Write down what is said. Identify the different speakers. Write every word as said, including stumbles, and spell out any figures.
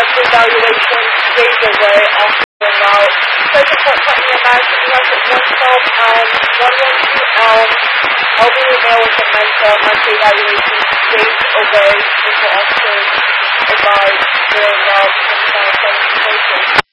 Speaker 1: monthly evaluation days away after going out. Second part cutting your back in less than one stop and one one two Elm, elderly male with dementia, monthly evaluation days away until officers advise during uh,